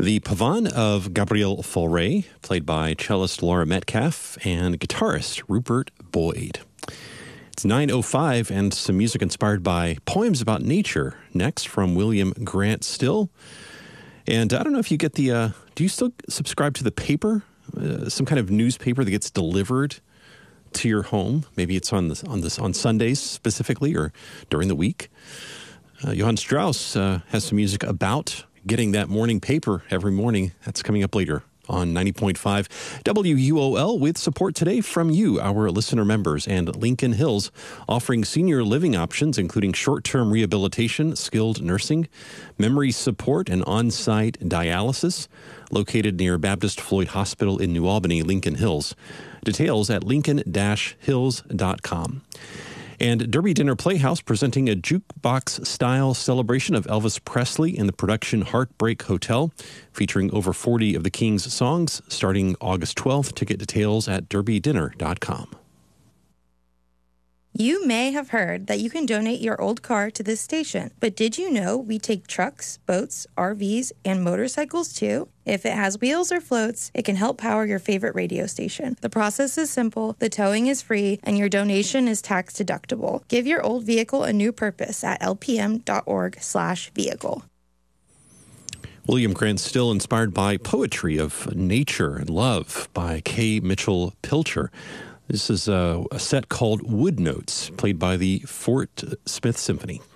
The Pavane of Gabriel Fauré, played by cellist Laura Metcalf and guitarist Rupert Boyd. It's 9:05 and some music inspired by poems about nature next from William Grant Still. And I don't know if you get the, do you still subscribe to the paper? Some kind of newspaper that gets delivered to your home? Maybe it's on Sundays specifically or during the week. Johann Strauss has some music about getting that morning paper every morning. That's coming up later on 90.5 WUOL with support today from you, our listener members, and Lincoln Hills, offering senior living options, including short-term rehabilitation, skilled nursing, memory support, and on-site dialysis, located near Baptist Floyd Hospital in New Albany, Lincoln Hills. Details at lincoln-hills.com. And Derby Dinner Playhouse presenting a jukebox-style celebration of Elvis Presley in the production Heartbreak Hotel, featuring over 40 of the King's songs, starting August 12th. Ticket details at derbydinner.com. You may have heard that you can donate your old car to this station, but did you know we take trucks, boats, RVs, and motorcycles too? If it has wheels or floats, it can help power your favorite radio station. The process is simple, the towing is free, and your donation is tax deductible. Give your old vehicle a new purpose at lpm.org/vehicle. William Grant Still, inspired by poetry of nature and love by K. Mitchell Pilcher. This is a set called Wood Notes, played by the Fort Smith Symphony.